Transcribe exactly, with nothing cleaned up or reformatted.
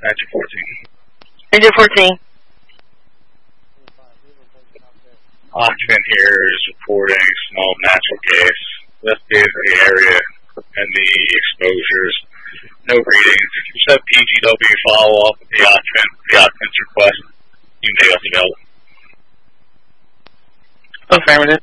Magic fourteen. Magic fourteen. Occupant here is reporting small natural gas lifted in the area and the exposures. No readings. If you set P G W follow up with the occupant, the occupant's request, you may let me know. Affirmative.